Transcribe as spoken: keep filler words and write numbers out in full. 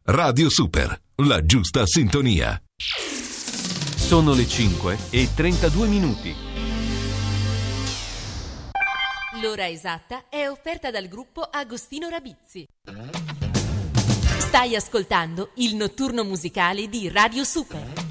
Radio Super, la giusta sintonia. Sono le cinque e trentadue minuti. L'ora esatta è offerta dal gruppo Agostino Rabizzi. Stai ascoltando il notturno musicale di Radio Super.